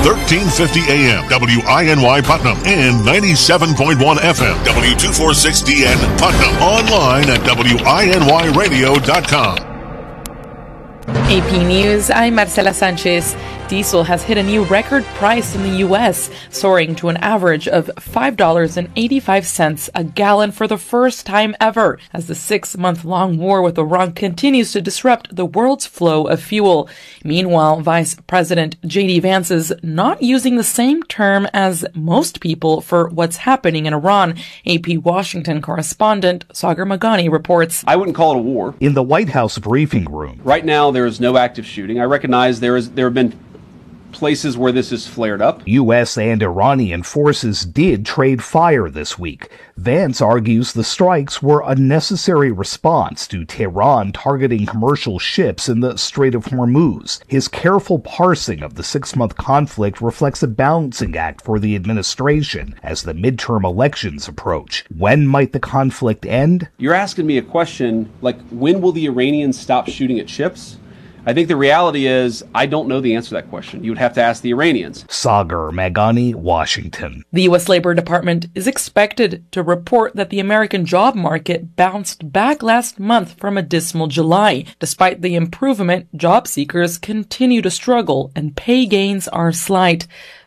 1350 AM, WINY Putnam, and 97.1 FM, W246DN Putnam. Online at WINYradio.com. AP News, I'm Marcela Sanchez. Diesel has hit a new record price in the U.S., soaring to an average of $5.85 a gallon for the first time ever, as the 6-month-long war with Iran continues to disrupt the world's flow of fuel. Meanwhile, Vice President J.D. Vance is not using the same term as most people for what's happening in Iran. AP Washington correspondent Sagar Magani reports. I wouldn't call it a war. In the White House briefing room. Right now, there is no active shooting. I recognize there have been places where this has flared up. U.S. and Iranian forces did trade fire this week. Vance argues the strikes were a necessary response to Tehran targeting commercial ships in the Strait of Hormuz. His careful parsing of the 6-month conflict reflects a balancing act for the administration as the midterm elections approach. When might the conflict end? You're asking me a question like, when will the Iranians stop shooting at ships? I think the reality is I don't know the answer to that question. You would have to ask the Iranians. Sagar Magani, Washington. The U.S. Labor Department is expected to report that the American job market bounced back last month from a dismal July. Despite the improvement, job seekers continue to struggle and pay gains are slight.